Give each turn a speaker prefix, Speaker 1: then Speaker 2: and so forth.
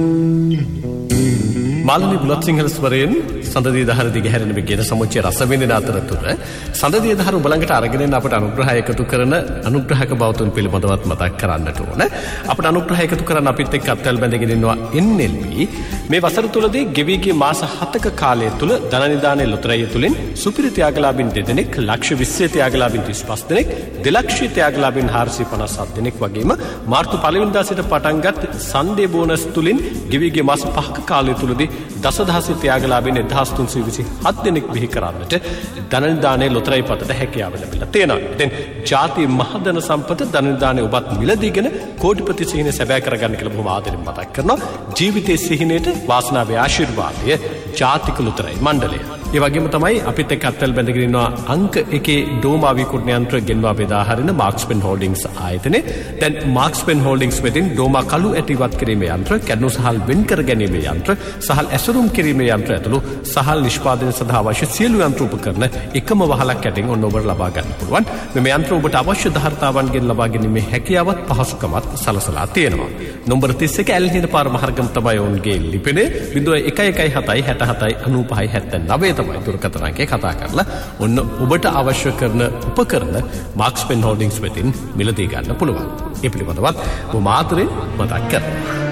Speaker 1: මාළනී බුලත් සිංහල ස්වරයෙන් සඳදී දහර දිගහැරෙන විගේන සමුච්චය රස විඳින අතරතුර සඳදී දහර බලංගට අරගෙන එන අපට අනුග්‍රහය එකතු කරන අනුග්‍රහක බවතුන් පිළිබඳවත් මතක් කරන්නට ඕන. අපට අනුග්‍රහය එකතු කරන්න අපිත් එක්ක අත්වැල් බැඳගෙන ඉන්නවා NLB. මේ වසර තුලදී ගෙවී ගිය මාස 7ක කාලය තුල ධන නිධානයේ ලොතරැය තුලින් සුපිරි ත්‍යාගලාභීන් 2 දෙනෙක්, ලක්ෂ 20 ත්‍යාගලාභීන් 35 දෙනෙක්, 2 ලක්ෂ ත්‍යාගලාභීන් 457 දෙනෙක් වගේම මාර්තු 1 වෙනිදා සිට පටන්ගත් සන්ඩේ බෝනස් තුලින් ගෙවී ගිය මාස 5ක කාලය තුලදී දසදහසේ ත්‍යාගලාභීන් 1327 දෙනෙක් බිහි කරන්නට ධන නිධානයේ ලොතරැයි පතට හැකියාව ලැබිලා තියෙනවා. ඉතින් ජාති මහධන සම්පත ධන නිධානයේ ඔබත් මිලදීගෙන කෝටිපති සිහිනය සැබෑ කරගන්න කියලා බොහොම ආදරෙන් මතක් කරනවා. ජීවිතයේ සිහිනයට වාසනාවේ ආශිර්වාදය ජාතික ලොතරැයි මණ්ඩලය. ඒ වගේම තමයි අපිත් එක්ක අත්වැල් බැඳගෙන ඉන්නවා අංක 1 ඩෝමා විකුණන යන්ත්‍ර ගෙන්වා බෙදා හරින මාක්ස්පෙන් හෝල්ඩින්ග්ස් ආයතනයේ. දැන් මාක්ස්පෙන් හෝල්ඩින්ග්ස් වෙතින් ඩෝමා කළු ඇටිවත් කිරීමේ යන්ත්‍ර, කැඩුණු සහල් වෙන් කර ගැනීමේ යන්ත්‍ර, සහල් ඇසුරුම් කිරීමේ යන්ත්‍ර ඇතුළු සහල් නිෂ්පාදනය සඳහා අවශ්‍ය සියලු යන්ත්‍ර උපකරණ එකම වහලක් යටින් ඔන්න ඔබට ලබා ගන්න පුළුවන්. මේ යන්ත්‍ර ඔබට අවශ්‍ය ධාරිතාවන්ගෙන් ලබා ගැනීමේ හැකියාවත් පහසුකමත් සලසලා තියෙනවා. නම්බර 31 ඇල්හින පාර මහර්ගම තමයි ඔවුන්ගේ ලිපිනේ 0117 67 95 79 තමයි දුරකථන අංකේ කතා කරලා ඔන්න ඔබට අවශ්‍ය කරන උපකරණ මාක්ස්පෙන් හෝල්ඩින්ග්ස් වෙතින් මිලදී ගන්න පුළුවන්. ඒ පිළිබඳවත් මාතරේ මතක් කරගන්න.